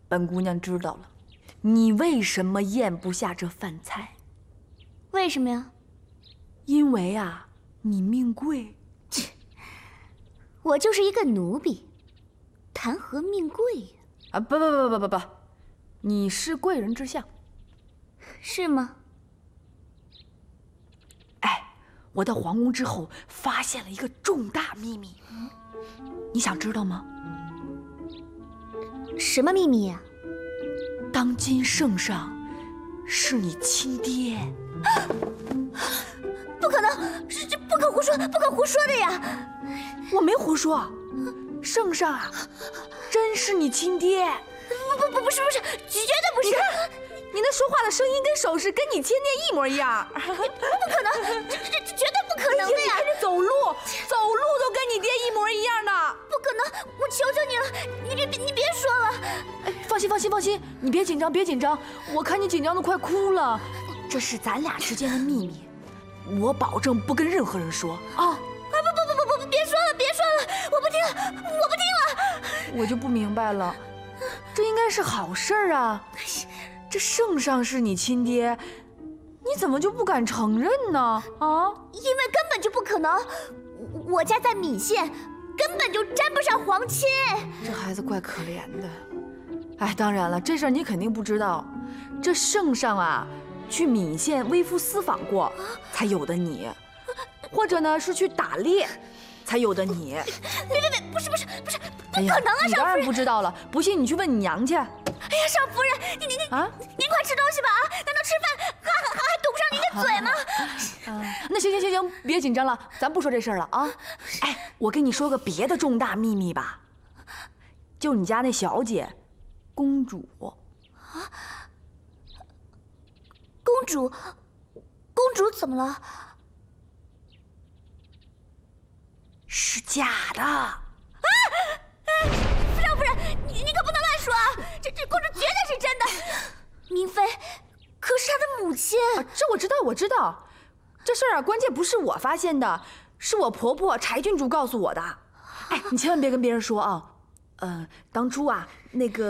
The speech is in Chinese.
本姑娘知道了，你为什么咽不下这饭菜？ 为什么呀？ 因为啊，你命贵。 我就是一个奴婢，谈何命贵呀？ 啊，不，你是贵人之相。 是吗？ 哎，我到皇宫之后发现了一个重大秘密，你想知道吗？ 什么秘密呀？ 当今圣上是你亲爹。 不可能，这不可胡说，不可胡说的呀！ 我没胡说，圣上啊，真是你亲爹。 不是，绝对不是！ 你那说话的声音跟手势跟你亲爹一模一样。 不可能，这绝对不可能的呀！ 你看这走路都跟你爹一模一样的。 不可能！我求求你了，你别说了。 哎，放心，你别紧张，我看你紧张的快哭了。这是咱俩之间的秘密，我保证不跟任何人说啊！ 不，别说了，我不听了。 我就不明白了，这应该是好事儿啊！这圣上是你亲爹，你怎么就不敢承认呢？啊？ 因为根本就不可能，我家在岷县，根本就沾不上皇亲。 这孩子怪可怜的。哎，当然了，这事儿你肯定不知道，这圣上啊，去岷县微服私访过，才有的你，或者呢是去打猎，才有的你。 别，不是，不可能啊！ 你当然不知道了，不信你去问你娘去。 哎呀，少夫人，您快吃东西吧啊！难道吃饭还堵不上您的嘴吗？ 那行，别紧张了，咱不说这事儿了啊。哎，我跟你说个别的重大秘密吧，就你家那小姐，公主。 公主怎么了？ 是假的。 少夫人，你可不能乱说啊！这公主绝对是真的。明妃可是她的母亲。 这我知道。这事儿啊，关键不是我发现的，是我婆婆柴郡主告诉我的。哎，你千万别跟别人说啊。当初啊，那个。